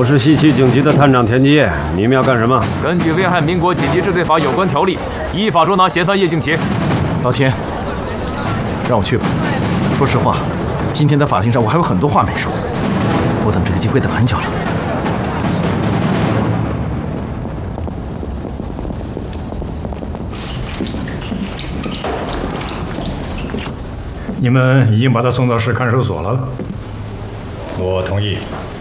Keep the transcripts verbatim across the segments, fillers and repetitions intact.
是西区警局的探长田基业，你们要干什么？ 根据《危害民国紧急治罪法》有关条例，依法捉拿嫌犯叶敬奇。 老田，让我去吧。说实话，今天在法庭上我还有很多话没说，我等这个机会等很久了。 你们已经把他送到市看守所了。 我同意。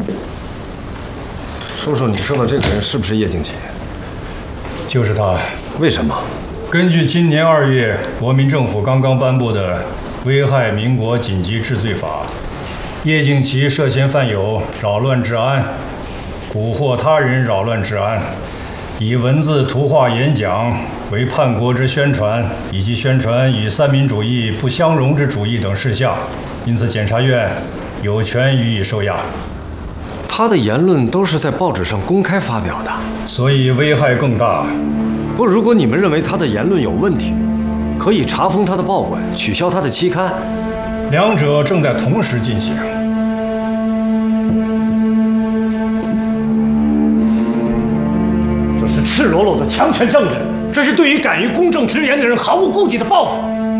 说说你说的这个人是不是叶敬奇？ 就是他。 为什么？ 根据今年二月国民政府刚刚颁布的《危害民国紧急治罪法》，叶敬奇涉嫌犯有扰乱治安、蛊惑他人扰乱治安、以文字、图画、演讲为叛国之宣传，以及宣传与三民主义不相容之主义等事项，因此检察院有权予以收押。 他的言论都是在报纸上公开发表的， 所以危害更大。 不，如果你们认为他的言论有问题，可以查封他的报馆，取消他的期刊。 两者正在同时进行。 这是赤裸裸的强权政治，这是对于敢于公正直言的人毫无顾忌的报复。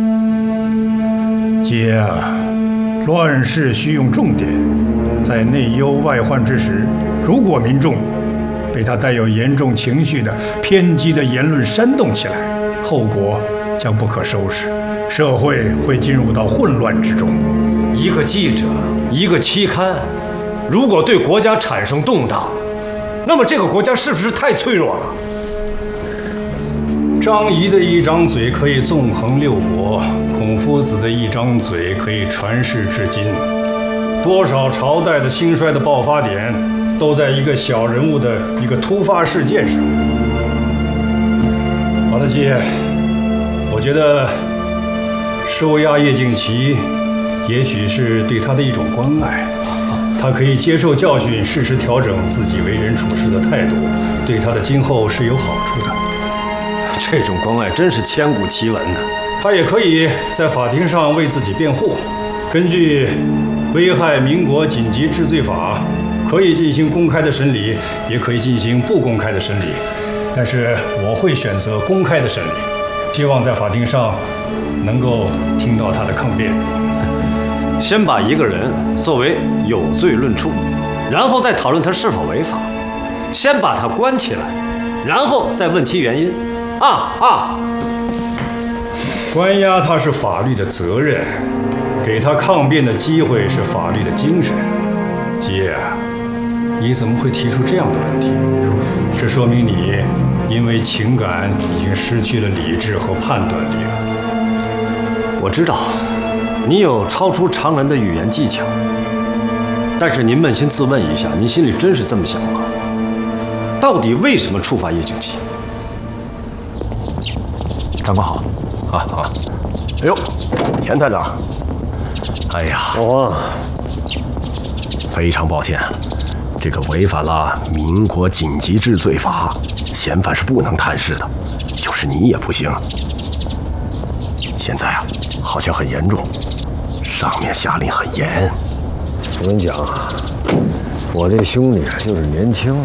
姐啊，乱世需用重点，在内忧外患之时，如果民众被他带有严重情绪的偏激的言论煽动起来，后果将不可收拾，社会会进入到混乱之中。 一个记者，一个期刊，如果对国家产生动荡，那么这个国家是不是太脆弱了？ 张仪的一张嘴可以纵横六国，孔夫子的一张嘴可以传世至今。多少朝代的兴衰的爆发点，都在一个小人物的一个突发事件上。好了，姐，我觉得收押叶敬奇，也许是对他的一种关爱。他可以接受教训，适时调整自己为人处事的态度，对他的今后是有好处的。 这种关爱真是千古奇闻呢。 他也可以在法庭上为自己辩护。根据《危害民国紧急治罪法》，可以进行公开的审理，也可以进行不公开的审理。但是我会选择公开的审理，希望在法庭上能够听到他的抗辩。 先把一个人作为有罪论处，然后再讨论他是否违法。先把他关起来，然后再问其原因。啊啊！ 关押他是法律的责任，给他抗辩的机会是法律的精神。姐，你怎么会提出这样的问题？这说明你因为情感已经失去了理智和判断力了。 我知道你有超出常人的语言技巧，但是您扪心自问一下，您心里真是这么想吗？到底为什么处罚叶敬奇？ 长官好。啊啊！哎呦，田探长，哎呀， 哦， 非常抱歉，这个违反了民国紧急治罪法，嫌犯是不能探视的，就是你也不行。现在啊，好像很严重，上面下令很严。 我跟你讲啊，我这兄弟就是年轻。